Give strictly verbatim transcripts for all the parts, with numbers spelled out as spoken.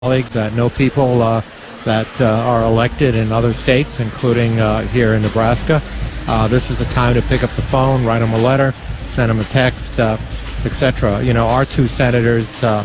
colleagues that know people uh, that uh, are elected in other states, including uh, here in Nebraska. Uh, this is the time to pick up the phone, write them a letter, send them a text, uh, et cetera. You know, our two senators, uh,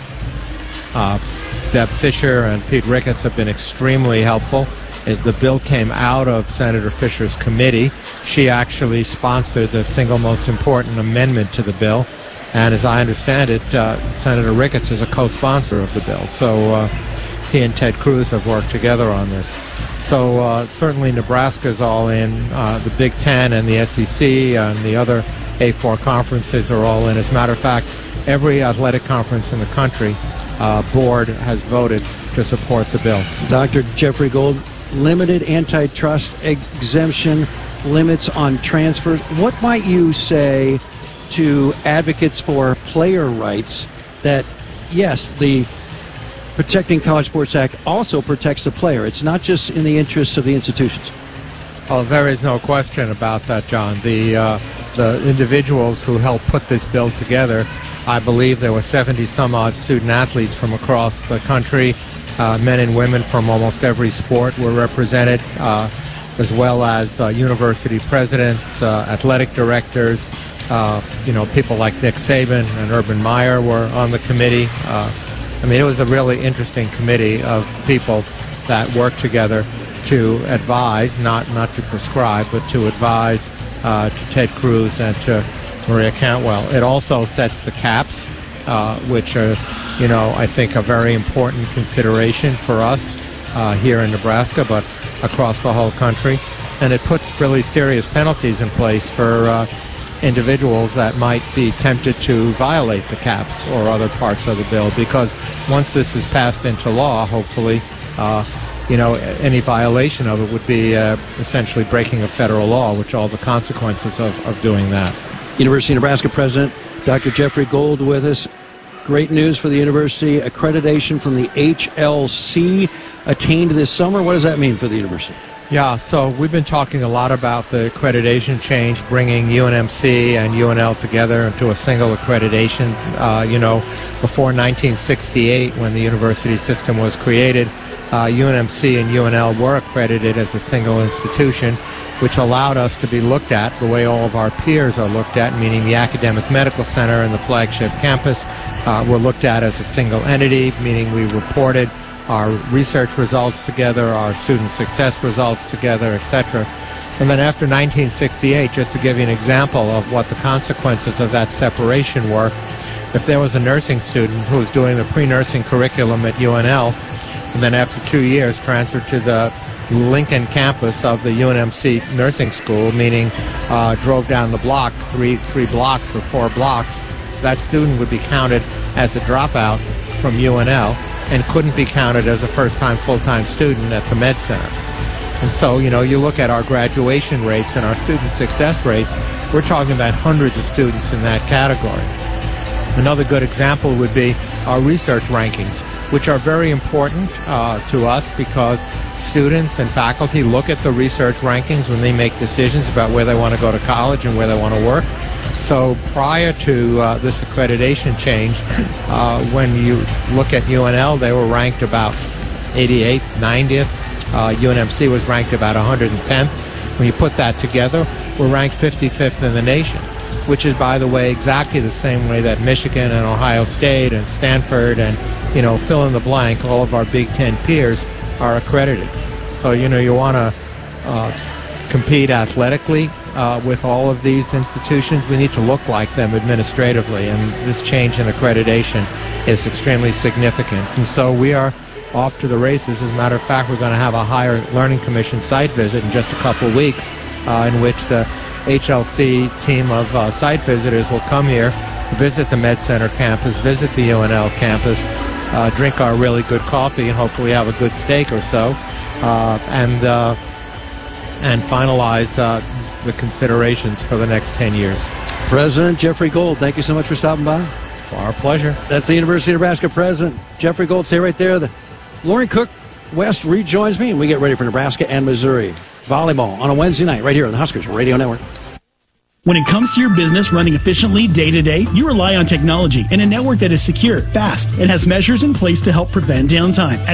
uh, Deb Fischer and Pete Ricketts, have been extremely helpful. It, the bill came out of Senator Fischer's committee. She actually sponsored the single most important amendment to the bill. And as I understand it, uh, Senator Ricketts is a co-sponsor of the bill. So uh, he and Ted Cruz have worked together on this. So uh, certainly Nebraska's all in. Uh, the Big Ten and the S E C and the other A four conferences are all in. As a matter of fact, every athletic conference in the country uh, board has voted to support the bill. Doctor Jeffrey Gold, limited antitrust exemption, limits on transfers. What might you say to advocates for player rights that, yes, the Protecting College Sports Act also protects the player? It's not just in the interests of the institutions. Oh, there is no question about that, John. The uh, the individuals who helped put this bill together, I believe there were seventy some odd student athletes from across the country. Uh, men and women from almost every sport were represented, uh, as well as uh, university presidents, uh, athletic directors. Uh, you know, people like Nick Saban and Urban Meyer were on the committee. Uh, I mean, it was a really interesting committee of people that worked together to advise, not not to prescribe, but to advise uh, to Ted Cruz and to Maria Cantwell. It also sets the caps, uh, which are, you know, I think a very important consideration for us uh, here in Nebraska, but across the whole country. And it puts really serious penalties in place for uh, individuals that might be tempted to violate the caps or other parts of the bill, because once this is passed into law, hopefully, uh, you know, any violation of it would be uh, essentially breaking a federal law, which all the consequences of, of doing that. University of Nebraska President Doctor Jeffrey Gold with us. Great news for the university. Accreditation from the H L C attained this summer. What does that mean for the university? Yeah, so we've been talking a lot about the accreditation change, bringing U N M C and U N L together into a single accreditation. Uh, you know, before nineteen sixty-eight, when the university system was created, uh, U N M C and U N L were accredited as a single institution, which allowed us to be looked at the way all of our peers are looked at, meaning the Academic Medical Center and the flagship campus uh, were looked at as a single entity, meaning we reported our research results together, our student success results together, et cetera. And then after nineteen sixty-eight, just to give you an example of what the consequences of that separation were, if there was a nursing student who was doing the pre-nursing curriculum at U N L, and then after two years transferred to the Lincoln campus of the U N M C nursing school, meaning uh, drove down the block, three, three blocks or four blocks, that student would be counted as a dropout from U N L and couldn't be counted as a first-time full-time student at the Med Center. And so, you know, you look at our graduation rates and our student success rates, we're talking about hundreds of students in that category. Another good example would be our research rankings, which are very important uh, to us because students and faculty look at the research rankings when they make decisions about where they want to go to college and where they want to work. So prior to uh, this accreditation change, uh, when you look at U N L, they were ranked about eighty-eighth, ninetieth. Uh, U N M C was ranked about one hundred tenth. When you put that together, we're ranked fifty-fifth in the nation, which is, by the way, exactly the same way that Michigan and Ohio State and Stanford and, you know, fill in the blank, all of our Big Ten peers are accredited. So, you know, you want to uh, compete athletically uh, with all of these institutions. We need to look like them administratively, and this change in accreditation is extremely significant. And so we are off to the races. As a matter of fact, we're going to have a Higher Learning Commission site visit in just a couple weeks uh, in which the H L C team of uh, site visitors will come here, visit the Med Center campus, visit the U N L campus, uh, drink our really good coffee, and hopefully have a good steak or so, uh, and uh, and finalize uh, the considerations for the next ten years. President Jeffrey Gold, thank you so much for stopping by. Our pleasure. That's the University of Nebraska President Jeffrey Gold. Stay right there. The Lauren Cook West rejoins me, and we get ready for Nebraska and Missouri volleyball on a Wednesday night right here on the Huskers Radio Network. When it comes to your business running efficiently day to day, you rely on technology and a network that is secure, fast, and has measures in place to help prevent downtime. At